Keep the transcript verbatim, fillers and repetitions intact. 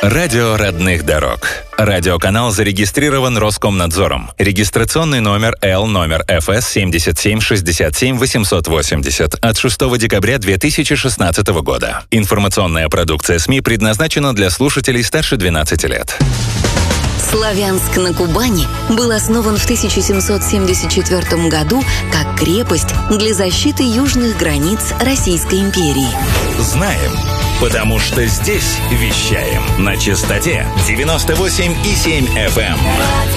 Радио родных дорог. Радиоканал зарегистрирован Роскомнадзором. Регистрационный номер Л номер эф эс семь семь шесть семь восемь восемь ноль от шестого декабря две тысячи шестнадцатого года. Информационная продукция СМИ предназначена для слушателей старше двенадцати лет. Славянск на Кубани был основан в тысяча семьсот семьдесят четвёртом году как крепость для защиты южных границ Российской империи. Знаем, потому что здесь вещаем на частоте девяносто восемь и семь эф эм.